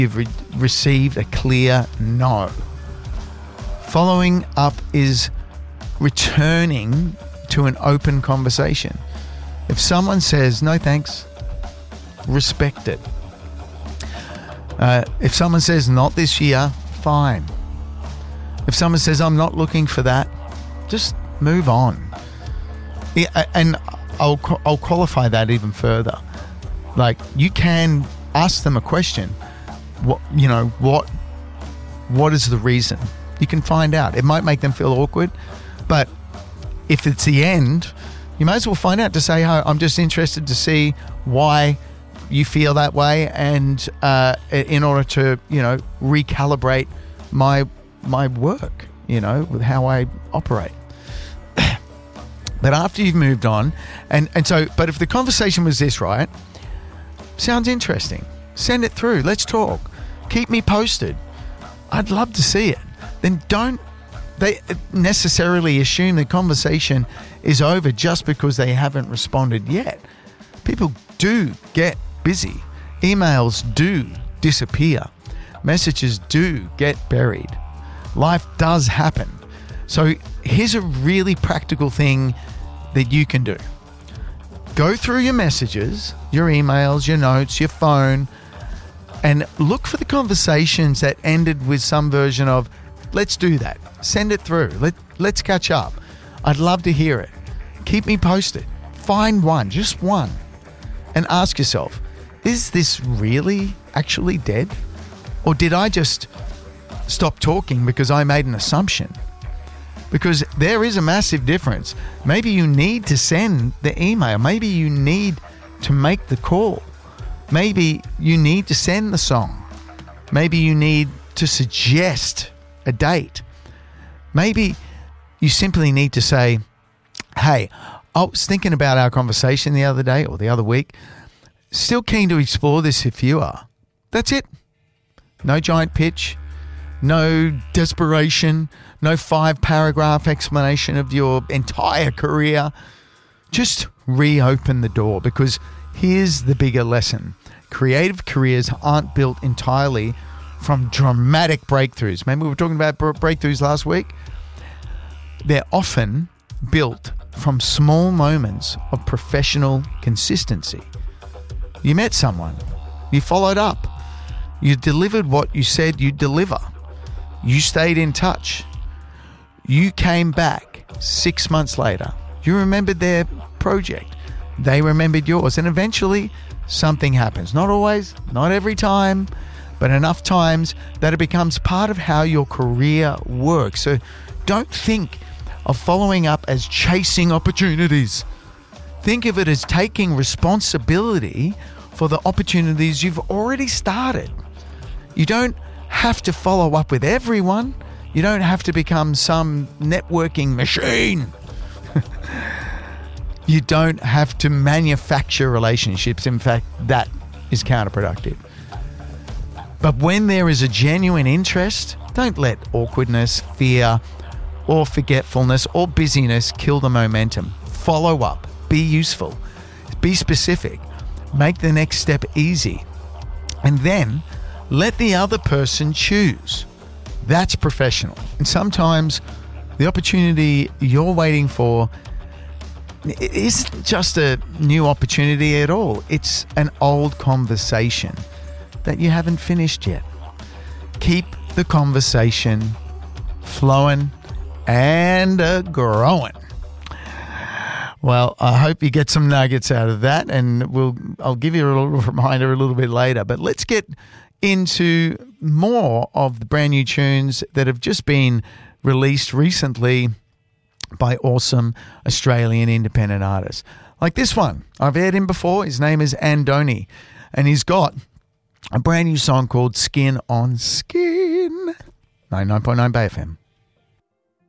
you've received a clear no. Following up is returning to an open conversation. If someone says, no thanks, respect it. If someone says, not this year, fine. If someone says, I'm not looking for that, just move on. Yeah, and I'll qualify that even further. Like, you can ask them a question. What is the reason? You can find out. It might make them feel awkward, but if it's the end, you might as well find out to say, "Oh, I'm just interested to see why you feel that way, and in order to, recalibrate my work, with how I operate." But after you've moved on, but if the conversation was this, right? Sounds interesting. Send it through. Let's talk. Keep me posted. I'd love to see it. Then don't they necessarily assume the conversation is over just because they haven't responded yet. People do get busy. Emails do disappear. Messages do get buried. Life does happen. So here's a really practical thing that you can do. Go through your messages, your emails, your notes, your phone, and look for the conversations that ended with some version of, let's do that. Send it through. Let's catch up. I'd love to hear it. Keep me posted. Find one, just one, and ask yourself, is this really actually dead? Or did I just stop talking because I made an assumption? Because there is a massive difference. Maybe you need to send the email. Maybe you need to make the call. Maybe you need to send the song. Maybe you need to suggest a date. Maybe you simply need to say, hey, I was thinking about our conversation the other day or the other week. Still keen to explore this if you are. That's it. No giant pitch. No desperation. No 5-paragraph explanation of your entire career. Just reopen the door, because here's the bigger lesson. Creative careers aren't built entirely from dramatic breakthroughs. Remember we were talking about breakthroughs last week? They're often built from small moments of professional consistency. You met someone. You followed up. You delivered what you said you'd deliver. You stayed in touch. You came back 6 months later. You remembered their project. They remembered yours. And eventually something happens. Not always, not every time, but enough times that it becomes part of how your career works. So don't think of following up as chasing opportunities. Think of it as taking responsibility for the opportunities you've already started. You don't have to follow up with everyone. You don't have to become some networking machine. You don't have to manufacture relationships. In fact, that is counterproductive. But when there is a genuine interest, don't let awkwardness, fear, or forgetfulness or busyness kill the momentum. Follow up. Be useful. Be specific. Make the next step easy. And then let the other person choose. That's professional. And sometimes the opportunity you're waiting for isn't just a new opportunity at all. It's an old conversation that you haven't finished yet. Keep the conversation flowing and growing. Well, I hope you get some nuggets out of that, and I'll give you a little reminder a little bit later. But let's get into more of the brand new tunes that have just been released recently by awesome Australian independent artists. Like this one. I've heard him before. His name is Andoni, and he's got a brand new song called Skin on Skin. 99.9 Bay FM.